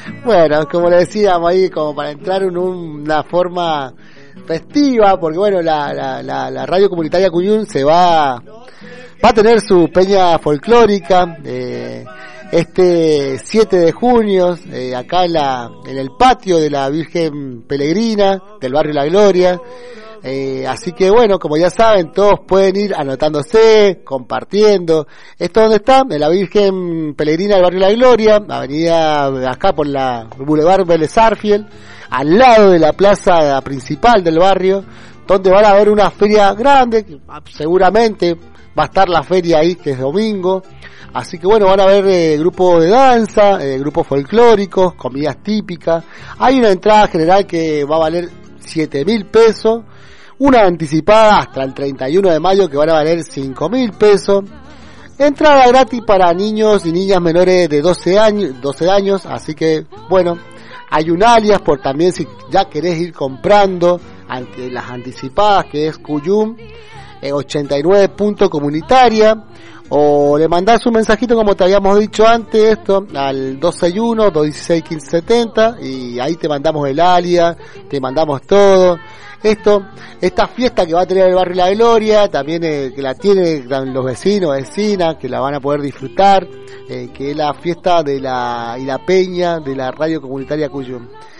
Bueno, como le decíamos ahí, como para entrar en una forma festiva, porque bueno, la radio comunitaria Cuyum va a tener su peña folclórica, este 7 de junio, acá en el patio de la Virgen Peregrina, del barrio La Gloria. Así que bueno, como ya saben, todos pueden ir anotándose, compartiendo. ¿Esto dónde está? En la Virgen Peregrina del barrio La Gloria, avenida acá por la Boulevard Vélez Sarsfield, al lado de la plaza principal del barrio, donde van a haber una feria grande, seguramente va a estar la feria ahí, que es domingo. Así que bueno, van a haber grupos de danza, grupos folclóricos, comidas típicas. Hay una entrada general que va a valer 7.000 pesos, una anticipada hasta el 31 de mayo que van a valer 5.000 pesos, entrada gratis para niños y niñas menores de 12 años, así que bueno, hay un alias por también si ya querés ir comprando ante las anticipadas, que es Cuyum 89 punto comunitaria, o le mandás un mensajito como te habíamos dicho antes, esto al 261-216-1570, y ahí te mandamos el alias, te mandamos todo. Esta fiesta que va a tener el barrio La Gloria, también que la tienen los vecinos, vecinas, que la van a poder disfrutar, que es la fiesta y la peña de la radio comunitaria Cuyum.